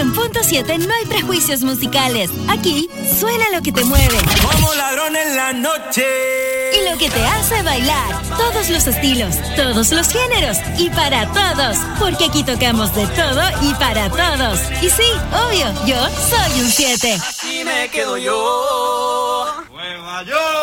100.7 no hay prejuicios musicales. Aquí suena lo que te mueve. Como ladrón en la noche. Y lo que te hace bailar. Todos los estilos, todos los géneros y para todos. Porque aquí tocamos de todo y para todos. Y sí, obvio, yo soy un 7. Así me quedo yo. Nueva York.